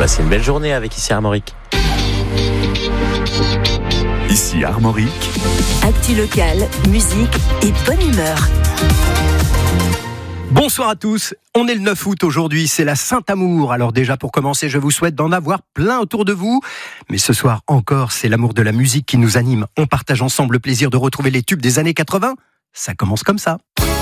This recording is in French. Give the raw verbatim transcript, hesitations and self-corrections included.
passez une belle journée avec Ici Armorique. Ici Armorique. Actu locale, musique et bonne humeur. Bonsoir à tous, on est le neuf août aujourd'hui, c'est la Saint-Amour. Alors déjà pour commencer, je vous souhaite d'en avoir plein autour de vous. Mais ce soir encore, c'est l'amour de la musique qui nous anime. On partage ensemble le plaisir de retrouver les tubes des années quatre-vingts. Ça commence comme ça.